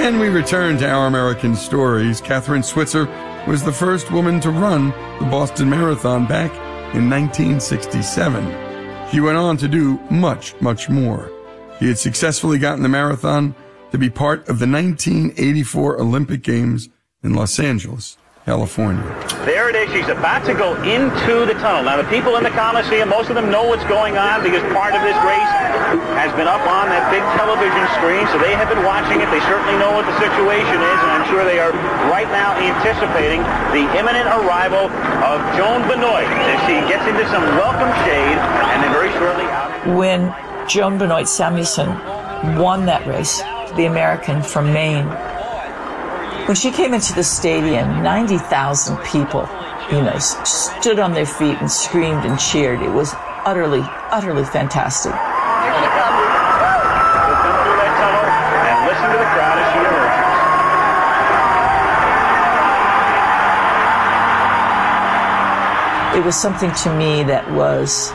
And we return to our American stories. Kathrine Switzer was the first woman to run the Boston Marathon back in 1967. She went on to do much, much more. She had successfully gotten the marathon to be part of the 1984 Olympic Games in Los Angeles, California. There it is. She's about to go into the tunnel. Now, the people in the Coliseum, most of them know what's going on because part of this race has been up on that big television screen, so they have been watching it. They certainly know what the situation is, and I'm sure they are right now anticipating the imminent arrival of Joan Benoit as she gets into some welcome shade, and then very shortly out. When Joan Benoit Samuelson won that race, the American from Maine, when she came into the stadium, 90,000 people, stood on their feet and screamed and cheered. It was utterly, utterly fantastic. We'll come through that tunnel and listen to the crowd as she emerges. It was something to me that was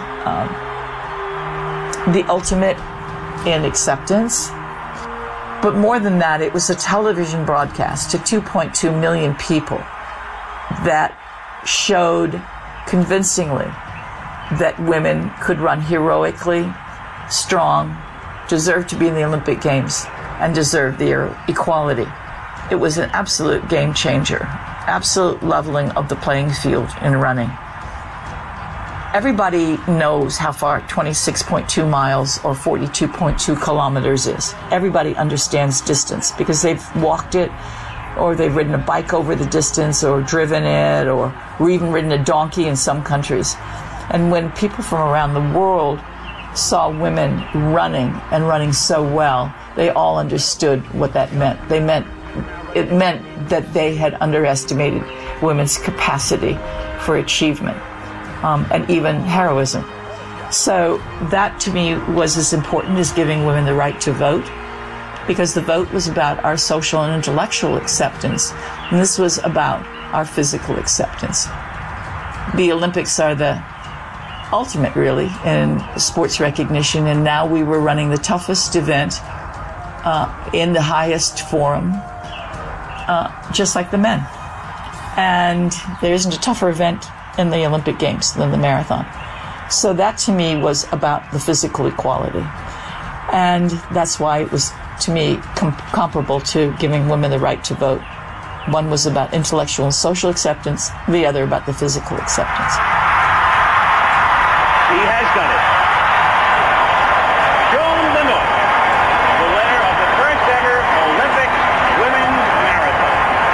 the ultimate in acceptance. But more than that, it was a television broadcast to 2.2 million people that showed convincingly that women could run heroically, strong, deserved to be in the Olympic Games, and deserved the equality. It was an absolute game changer, absolute leveling of the playing field in running. Everybody knows how far 26.2 miles or 42.2 kilometers is. Everybody understands distance because they've walked it, or they've ridden a bike over the distance, or driven it, or even ridden a donkey in some countries. And when people from around the world saw women running, and running so well, they all understood what that meant. It meant that they had underestimated women's capacity for achievement. And even heroism. So that to me was as important as giving women the right to vote, because the vote was about our social and intellectual acceptance, and this was about our physical acceptance. The Olympics are the ultimate, really, in sports recognition, and now we were running the toughest event in the highest forum, just like the men. And there isn't a tougher event in the Olympic Games than the marathon. So that to me was about the physical equality. And that's why it was, to me, comparable to giving women the right to vote. One was about intellectual and social acceptance, the other about the physical acceptance. He has done it. Joan Benoit, the winner of the first ever Olympic women's marathon.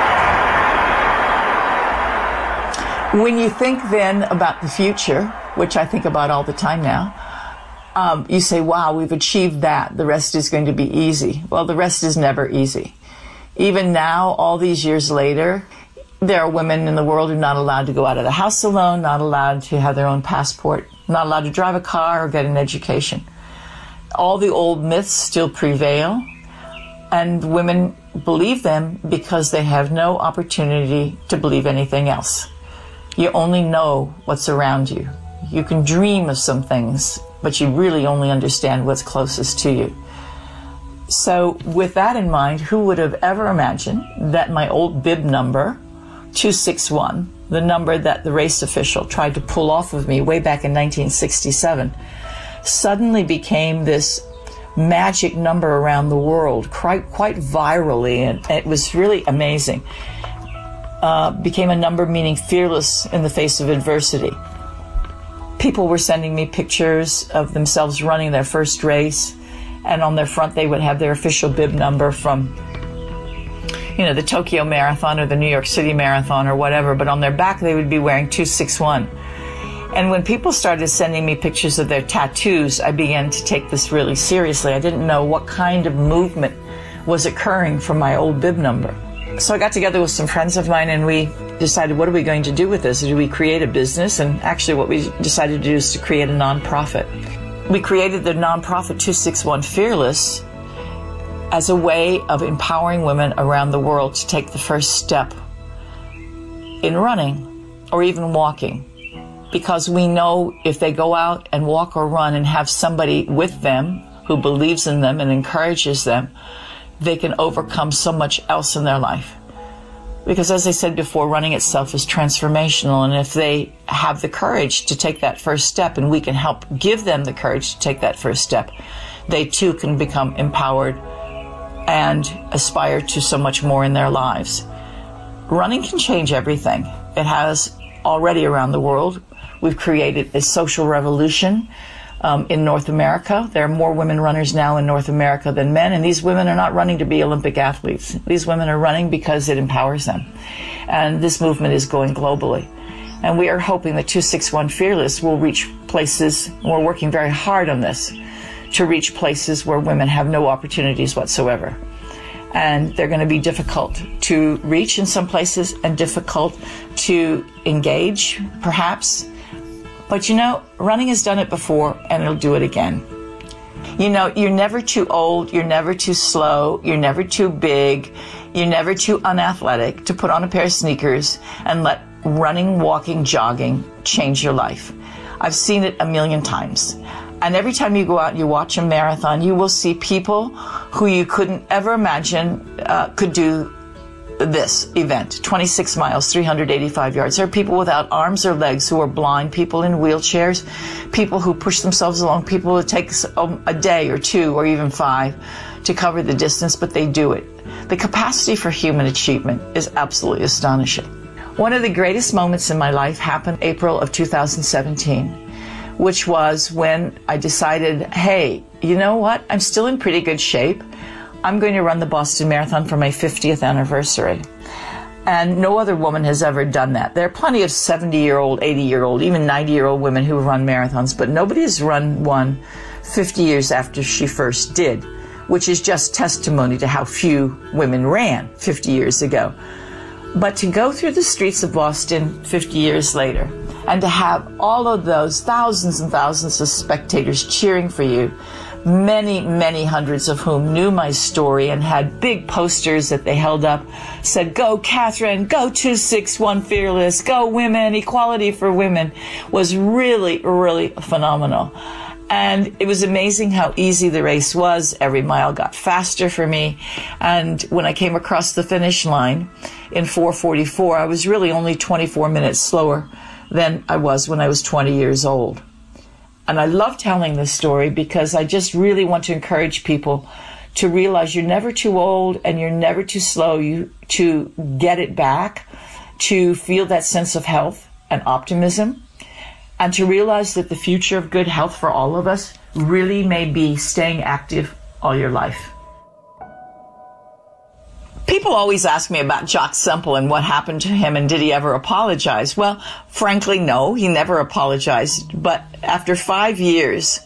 When you think then about the future, which I think about all the time now, you say, wow, we've achieved that. The rest is going to be easy. Well, the rest is never easy. Even now, all these years later, there are women in the world who are not allowed to go out of the house alone, not allowed to have their own passport, not allowed to drive a car or get an education. All the old myths still prevail, and women believe them because they have no opportunity to believe anything else. You only know what's around you. You can dream of some things, but you really only understand what's closest to you. So with that in mind, who would have ever imagined that my old bib number, 261, the number that the race official tried to pull off of me way back in 1967, suddenly became this magic number around the world, quite virally, and it was really amazing. Became a number meaning fearless in the face of adversity. People were sending me pictures of themselves running their first race, and on their front they would have their official bib number from, the Tokyo Marathon or the New York City Marathon or whatever, but on their back they would be wearing 261. And when people started sending me pictures of their tattoos, I began to take this really seriously. I didn't know what kind of movement was occurring from my old bib number. So I got together with some friends of mine and we decided, what are we going to do with this? Do we create a business? And actually what we decided to do is to create a nonprofit. We created the nonprofit 261 Fearless as a way of empowering women around the world to take the first step in running or even walking. Because we know if they go out and walk or run and have somebody with them who believes in them and encourages them, they can overcome so much else in their life. Because as I said before, running itself is transformational, and if they have the courage to take that first step, and we can help give them the courage to take that first step, they too can become empowered and aspire to so much more in their lives. Running can change everything. It has already around the world. We've created a social revolution in North America. There are more women runners now in North America than men, and these women are not running to be Olympic athletes. These women are running because it empowers them. And this movement is going globally. And we are hoping that 261 Fearless will reach places, and we're working very hard on this, to reach places where women have no opportunities whatsoever. And they're going to be difficult to reach in some places and difficult to engage, perhaps. But you know, running has done it before, and it'll do it again. You know, you're never too old, you're never too slow, you're never too big, you're never too unathletic to put on a pair of sneakers and let running, walking, jogging change your life. I've seen it a million times. And every time you go out and you watch a marathon, you will see people who you couldn't ever imagine could do this event, 26 miles, 385 yards. There are people without arms or legs who are blind, people in wheelchairs, people who push themselves along, people who take a day or two or even 5 to cover the distance, but they do it. The capacity for human achievement is absolutely astonishing. One of the greatest moments in my life happened April of 2017, which was when I decided, hey, you know what? I'm still in pretty good shape. I'm going to run the Boston Marathon for my 50th anniversary. And no other woman has ever done that. There are plenty of 70-year-old, 80-year-old, even 90-year-old women who run marathons, but nobody has run one 50 years after she first did, which is just testimony to how few women ran 50 years ago. But to go through the streets of Boston 50 years later and to have all of those thousands and thousands of spectators cheering for you, many, many hundreds of whom knew my story and had big posters that they held up, said, "Go Catherine, go 261 Fearless, go women, equality for women," was really, really phenomenal. And it was amazing how easy the race was. Every mile got faster for me. And when I came across the finish line in 4:44, I was really only 24 minutes slower than I was when I was 20 years old. And I love telling this story because I just really want to encourage people to realize you're never too old and you're never too slow to get it back, to feel that sense of health and optimism, and to realize that the future of good health for all of us really may be staying active all your life. People always ask me about Jock Semple and what happened to him and did he ever apologize? Well, frankly, no, he never apologized. But after 5 years,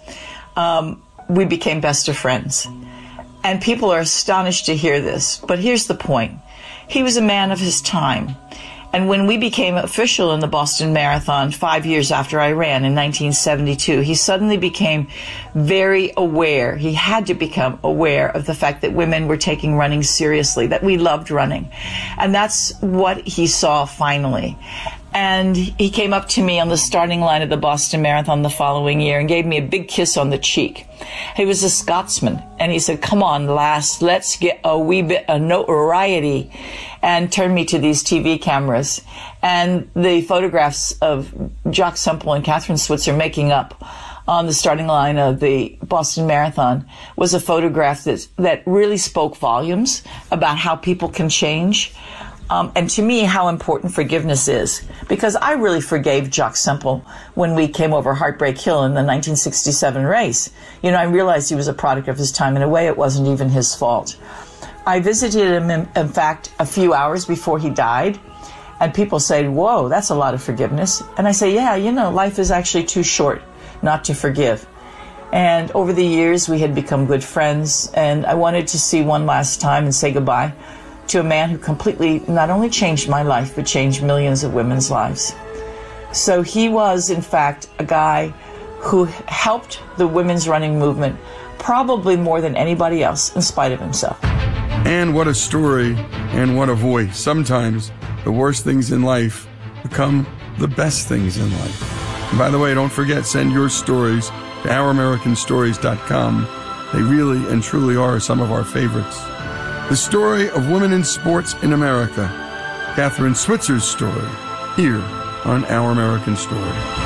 we became best of friends. And people are astonished to hear this. But here's the point. He was a man of his time. And when we became official in the Boston Marathon 5 years after I ran in 1972, he suddenly became very aware. He had to become aware of the fact that women were taking running seriously, that we loved running. And that's what he saw finally. And he came up to me on the starting line of the Boston Marathon the following year and gave me a big kiss on the cheek. He was a Scotsman, and he said, "Come on, lass, let's get a wee bit of notoriety," and turned me to these TV cameras. And the photographs of Jock Semple and Catherine Switzer making up on the starting line of the Boston Marathon was a photograph that really spoke volumes about how people can change. And to me, how important forgiveness is. Because I really forgave Jock Semple when we came over Heartbreak Hill in the 1967 race. You know, I realized he was a product of his time. In a way, it wasn't even his fault. I visited him, in fact, a few hours before he died. And people say, "Whoa, that's a lot of forgiveness." And I say, yeah, you know, life is actually too short not to forgive. And over the years, we had become good friends. And I wanted to see one last time and say goodbye to a man who completely not only changed my life, but changed millions of women's lives. So he was, in fact, a guy who helped the women's running movement probably more than anybody else, in spite of himself. And what a story, and what a voice. Sometimes the worst things in life become the best things in life. And by the way, don't forget, send your stories to OurAmericanStories.com. They really and truly are some of our favorites. The story of women in sports in America. Kathrine Switzer's story, here on Our American Story.